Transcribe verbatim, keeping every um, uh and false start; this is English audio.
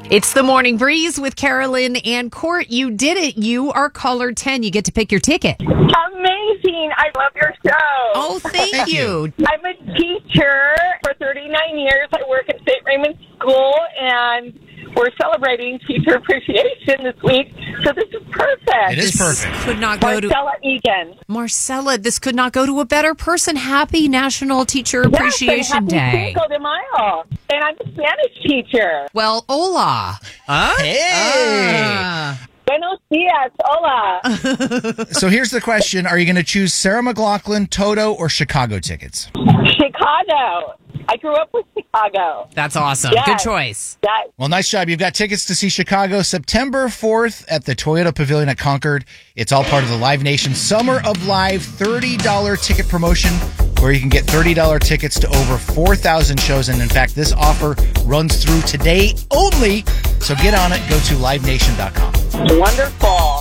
It's the Morning Breeze with Carolyn and Court. You did it. You are caller ten. You get to pick your ticket. Amazing. I love your show. Oh, thank, thank you. you. I'm a teacher for thirty-nine years. I work at Saint Raymond School, and we're celebrating Teacher Appreciation this week, so this is perfect. It is this perfect. Could not go Marcella to Egan. Marcella, this could not go to a better person. Happy National Teacher Appreciation yes, and happy Day. Cinco de Mayo. And I'm a Spanish teacher. Well, hola. Huh? Hey. Ah. Buenos dias. Hola. So here's the question. Are you going to choose Sarah McLachlan, Toto, or Chicago tickets? Chicago. I grew up with Chicago. That's awesome. Yes. Good choice. That, Well, nice job. You've got tickets to see Chicago September fourth at the Toyota Pavilion at Concord. It's all part of the Live Nation Summer of Live thirty dollars ticket promotion, where you can get thirty dollars tickets to over four thousand shows. And in fact, this offer runs through today only. So get on it. Go to live nation dot com. wonderful.